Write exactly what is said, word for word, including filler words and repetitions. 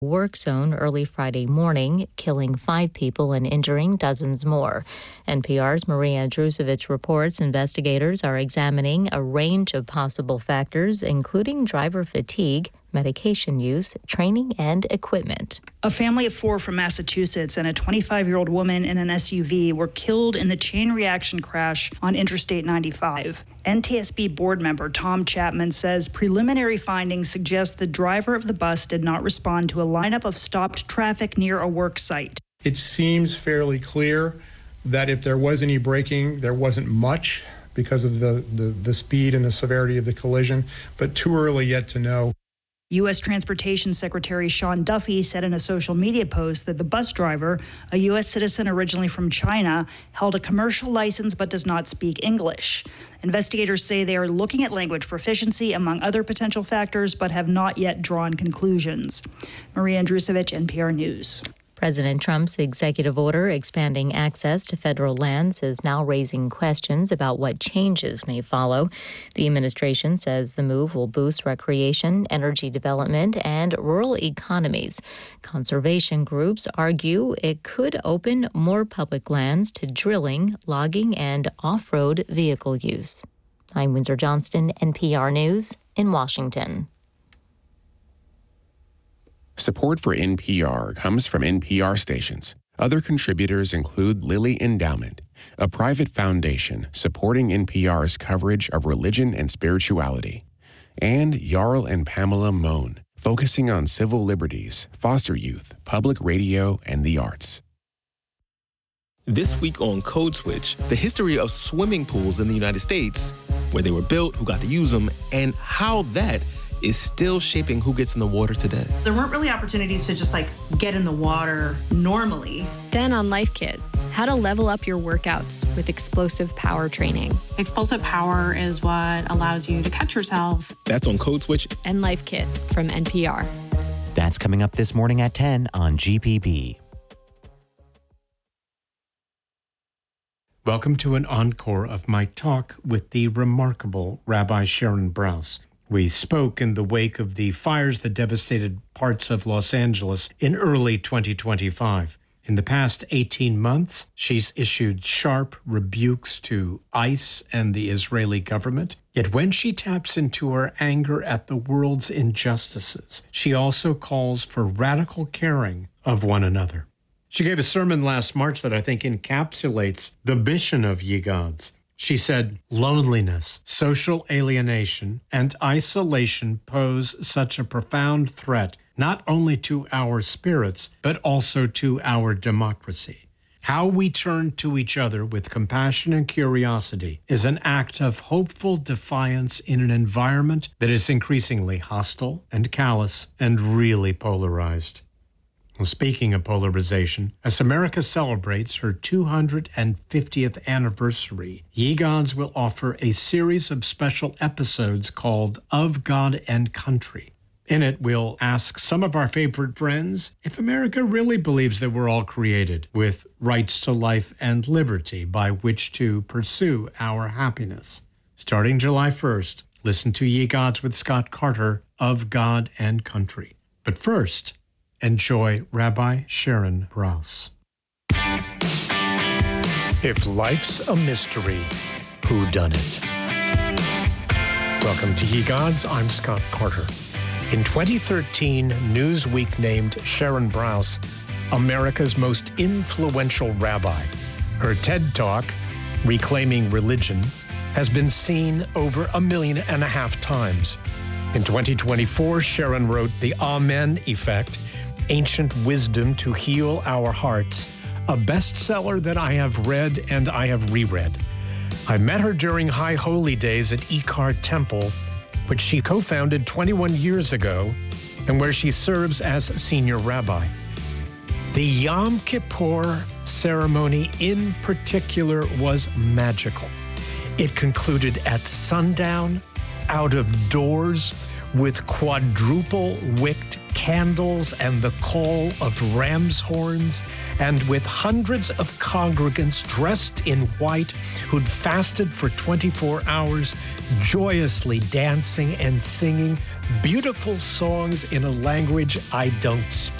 work zone early Friday morning, killing five people and injuring dozens more. N P R's Maria Drusevich reports investigators are examining a range of possible factors, including driver fatigue, medication use, training, and equipment. A family of four from Massachusetts and a twenty-five-year-old woman in an S U V were killed in the chain reaction crash on Interstate ninety-five. N T S B board member Tom Chapman says preliminary findings suggest the driver of the bus did not respond to a lineup of stopped traffic near a work site. It seems fairly clear that if there was any braking, there wasn't much because of the, the, the speed and the severity of the collision, but too early yet to know. U S Transportation Secretary Sean Duffy said in a social media post that the bus driver, a U S citizen originally from China, held a commercial license but does not speak English. Investigators say they are looking at language proficiency among other potential factors but have not yet drawn conclusions. Maria Andrusevich, N P R News. President Trump's executive order expanding access to federal lands is now raising questions about what changes may follow. The administration says the move will boost recreation, energy development, and rural economies. Conservation groups argue it could open more public lands to drilling, logging, and off-road vehicle use. I'm Windsor Johnston, N P R News in Washington. Support for N P R comes from N P R stations. Other contributors include Lilly Endowment, a private foundation supporting N P R's coverage of religion and spirituality, and Jarl and Pamela Mohn, focusing on civil liberties, foster youth, public radio, and the arts. This week on Code Switch, the history of swimming pools in the United States, where they were built, who got to use them, and how that is still shaping who gets in the water today. There weren't really opportunities to just like get in the water normally. Then on Life Kit, how to level up your workouts with explosive power training. Explosive power is what allows you to catch yourself. That's on Code Switch and Life Kit from N P R. That's coming up this morning at ten on G P B. Welcome to an encore of my talk with the remarkable Rabbi Sharon Brous. We spoke in the wake of the fires that devastated parts of Los Angeles in early twenty twenty-five. In the past eighteen months, she's issued sharp rebukes to ICE and the Israeli government. Yet when she taps into her anger at the world's injustices, she also calls for radical caring of one another. She gave a sermon last March that I think encapsulates the mission of Ye Gods. She said, loneliness, social alienation, and isolation pose such a profound threat not only to our spirits, but also to our democracy. How we turn to each other with compassion and curiosity is an act of hopeful defiance in an environment that is increasingly hostile and callous and really polarized. Speaking of polarization, as America celebrates her two hundred fiftieth anniversary, Ye Gods will offer a series of special episodes called Of God and Country. In it, we'll ask some of our favorite friends if America really believes that we're all created with rights to life and liberty by which to pursue our happiness. Starting July first, listen to Ye Gods with Scott Carter, Of God and Country. But first, enjoy Rabbi Sharon Brous. If life's a mystery, who done it? Welcome to Ye Gods. I'm Scott Carter. In twenty thirteen, Newsweek named Sharon Brous America's most influential rabbi. Her TED Talk, Reclaiming Religion, has been seen over a million and a half times. In twenty twenty-four, Sharon wrote The Amen Effect, Ancient Wisdom to Heal Our Hearts, a bestseller that I have read and I have reread. I met her during High Holy Days at Ikar Temple, which she co-founded twenty-one years ago, and where she serves as senior rabbi. The Yom Kippur ceremony in particular was magical. It concluded at sundown, out of doors, with quadruple-wicked candles and the call of ram's horns, and with hundreds of congregants dressed in white who'd fasted for twenty-four hours, joyously dancing and singing beautiful songs in a language I don't speak.